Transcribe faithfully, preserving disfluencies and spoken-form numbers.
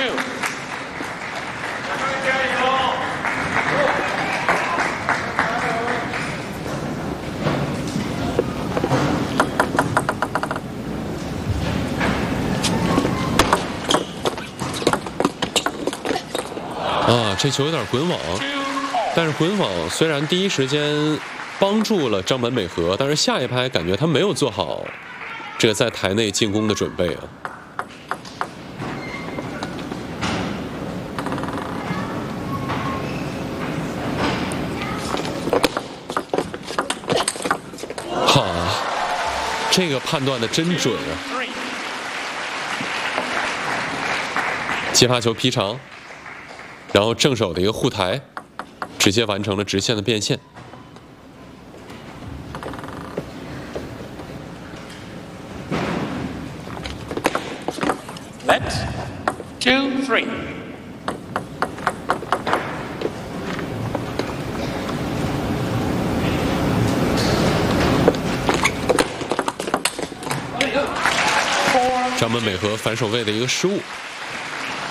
two。 啊，这球有点滚网，但是滚网虽然第一时间帮助了张本美和，但是下一拍感觉他没有做好这个在台内进攻的准备啊。好，这个判断的真准啊！接发球劈长。然后正手的一个护台，直接完成了直线的变线。 Let's two three。 张本美和反手位的一个失误。